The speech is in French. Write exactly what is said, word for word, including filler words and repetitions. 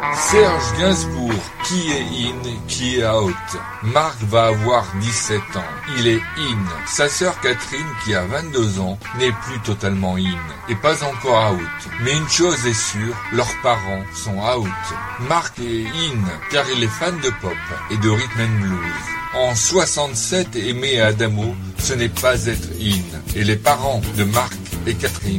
Serge Gainsbourg, qui est in, qui est out. Marc va avoir dix-sept ans, il est in. Sa sœur Catherine, qui a vingt-deux ans, n'est plus totalement in, et pas encore out. Mais une chose est sûre, leurs parents sont out. Marc est in, car il est fan de pop et de rhythm and blues. En soixante-sept, aimer Adamo, ce n'est pas être in. Et les parents de Marc et Catherine